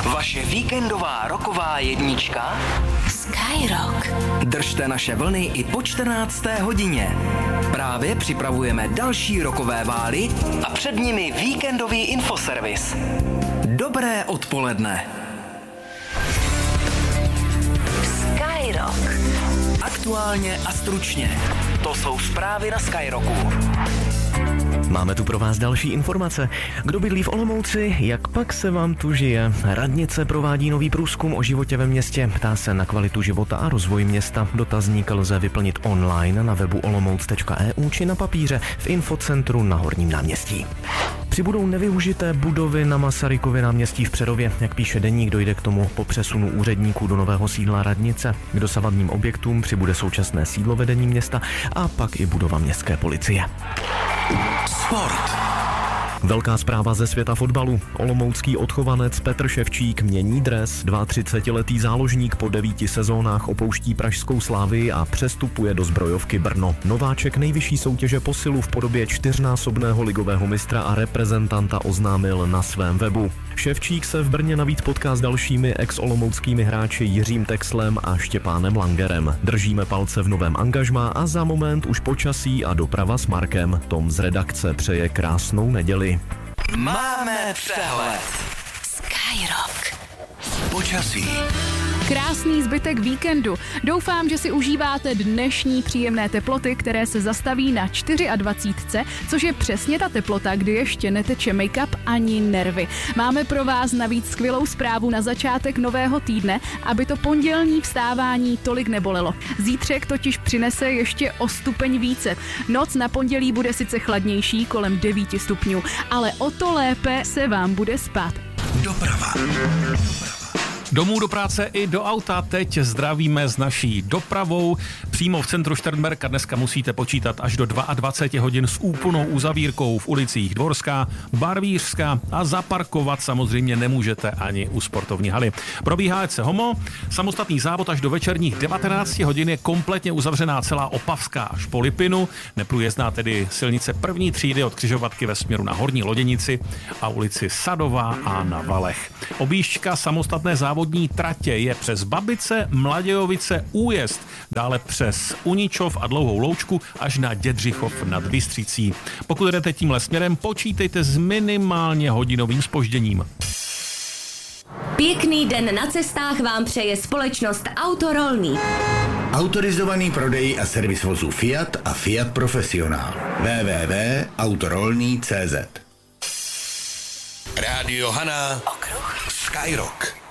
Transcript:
Vaše víkendová roková jednička Skyrock. Držte naše vlny i po 14. hodině. Právě připravujeme další rokové vály a před nimi víkendový infoservis. Dobré odpoledne. Skyrock. Aktuálně a stručně. To jsou zprávy na Skyrocku. Máme tu pro vás další informace. Kdo bydlí v Olomouci, jak pak se vám tu žije? Radnice provádí nový průzkum o životě ve městě. Ptá se na kvalitu života a rozvoj města. Dotazník lze vyplnit online na webu olomouc.eu či na papíře v infocentru na Horním náměstí. Přibudou nevyužité budovy na Masarykově náměstí v Přerově. Jak píše Deník, dojde k tomu po přesunu úředníků do nového sídla radnice. K dosavadním objektům přibude současné sídlo vedení města a pak i budova městské policie. Sport. Velká zpráva ze světa fotbalu. Olomoucký odchovanec Petr Ševčík mění dres. 32letý záložník po 9 sezónách opouští pražskou Slavii a přestupuje do zbrojovky Brno. Nováček nejvyšší soutěže posilu v podobě 4násobného ligového mistra a reprezentanta oznámil na svém webu. Ševčík se v Brně navíc potká s dalšími ex-olomouckými hráči Jiřím Texlem a Štěpánem Langerem. Držíme palce v novém angažmá a za moment už počasí a doprava s Markem. Tom z redakce přeje krásnou neděli. Máme přehled. Skyrock. Počasí. Krásný zbytek víkendu. Doufám, že si užíváte dnešní příjemné teploty, které se zastaví na 24, což je přesně ta teplota, kdy ještě neteče make-up ani nervy. Máme pro vás navíc skvělou zprávu na začátek nového týdne, aby to pondělní vstávání tolik nebolelo. Zítřek totiž přinese ještě o stupeň více. Noc na pondělí bude sice chladnější, kolem 9 stupňů, ale o to lépe se vám bude spát. Doprava. Domů do práce i do auta teď zdravíme s naší dopravou. Přímo v centru Šternberka dneska musíte počítat až do 22 hodin s úplnou uzavírkou v ulicích Dvorská, Barvířská a zaparkovat samozřejmě nemůžete ani u sportovní haly. Probíhá se homo, samostatný závod až do večerních 19 hodin je kompletně uzavřená celá Opavská až po Lipinu, neprůjezdná tedy silnice první třídy od křižovatky ve směru na Horní Loděnici a ulici Sadová a na Valech. Objížďka samostatné závodní tratě je přes Babice, Mladějovice, Újezd, dále přes Uničov a Dlouhou Loučku až na Dědřichov nad Bystřicí. Pokud jdete tímhle směrem, počítejte s minimálně hodinovým zpožděním. Pěkný den na cestách vám přeje společnost Autorolný. Autorizovaný prodej a servis vozů Fiat a Fiat Profesionál. www.autorolný.cz. Rádio Hana. Okruh. Skyrock.